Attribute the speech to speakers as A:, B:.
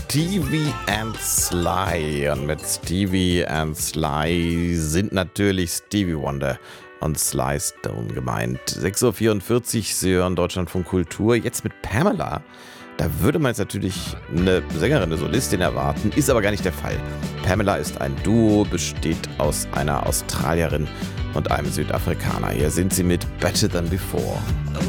A: Stevie and Sly. Und mit Stevie and Sly sind natürlich Stevie Wonder und Sly Stone gemeint. 6:44 Uhr, Sie hören Deutschlandfunk Kultur. Jetzt mit Pamela. Da würde man jetzt natürlich eine Sängerin, eine Solistin erwarten, ist aber gar nicht der Fall. Pamela ist ein Duo, besteht aus einer Australierin und einem Südafrikaner. Hier sind sie mit Better Than Before.